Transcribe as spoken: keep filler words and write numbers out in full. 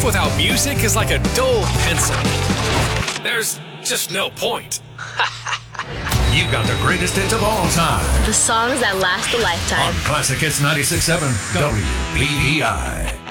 Life without music is like a dull pencil. There's just no point. You got the greatest hits of all time. The songs that last a lifetime. On Classic Hits ninety-six point seven W B E I.